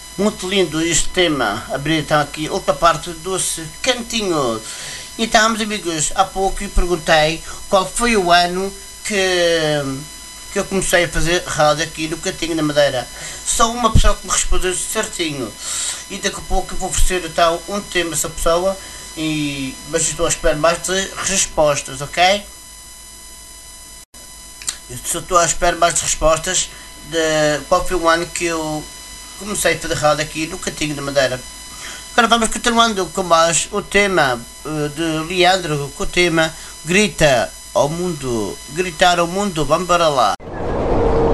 Muito lindo este tema, abrir então aqui outra parte do cantinho. Então, meus amigos, há pouco eu perguntei qual foi o ano que eu comecei a fazer rádio aqui no Cantinho da Madeira. Só uma pessoa que me respondeu certinho. E daqui a pouco eu vou oferecer então um tema a essa pessoa, mas estou a esperar mais de respostas, ok? Eu só estou a esperar mais de respostas de qual foi o ano que eu comecei a fazer rádio aqui no Cantinho da Madeira. Agora vamos continuando com mais o tema de Leandro, com o tema Grita ao Mundo, Gritar ao Mundo, vamos para lá.